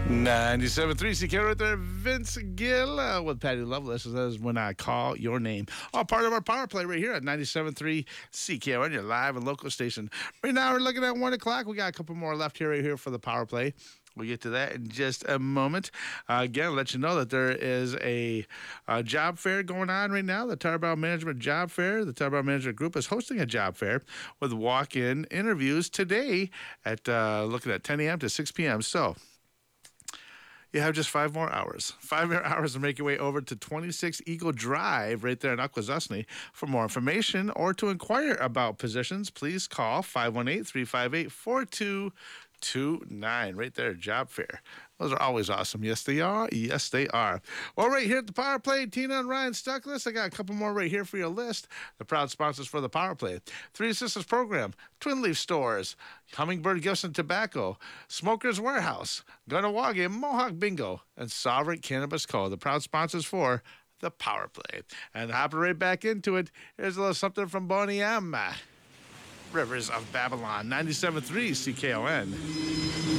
97.3 CK right there. Vince Gill with Patty Loveless. That is When I Call Your Name. All part of our power play right here at 97.3 CK on your live and local station. Right now we're looking at 1 o'clock. We got a couple more left here right here for the power play. We'll get to that in just a moment. Again, I'll let you know that there is a job fair going on right now. The Tarbell Management Job Fair. The Tarbell Management Group is hosting a job fair with walk-in interviews today at looking at 10 a.m. to 6 p.m. So you have just 5 more hours. 5 more hours to make your way over to 26 Eagle Drive right there in Akwesasne. For more information or to inquire about positions, please call 518-358-4229 right there, job fair. Those are always awesome. Yes, they are. Yes, they are. Well, right here at the Power Play, Tina and Ryan Stuckless. I got a couple more right here for your list. The proud sponsors for the Power Play: Three Sisters Program, Twin Leaf Stores, Hummingbird Gifts and Tobacco, Smokers Warehouse, Gunnawagi, Mohawk Bingo, and Sovereign Cannabis Co. The proud sponsors for the Power Play. And hopping right back into it, here's a little something from Boney M. Rivers of Babylon, 97.3 CKON.